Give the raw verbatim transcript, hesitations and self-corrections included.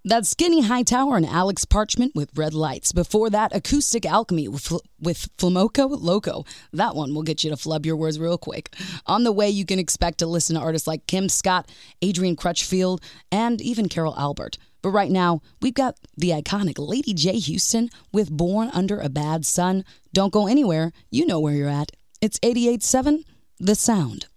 That's Skinny Hightower and Alex Parchment with Red Lights. Before that, Acoustic Alchemy with, Fl- with Flamoco Loco. That one will get you to flub your words real quick. On the way, you can expect to listen to artists like Kim Scott, Adrian Crutchfield, and even Carol Albert. But right now, we've got the iconic Lady J. Houston with Born Under a Bad Sun. Don't go anywhere. You know where you're at. It's eighty-eight point seven The Sound.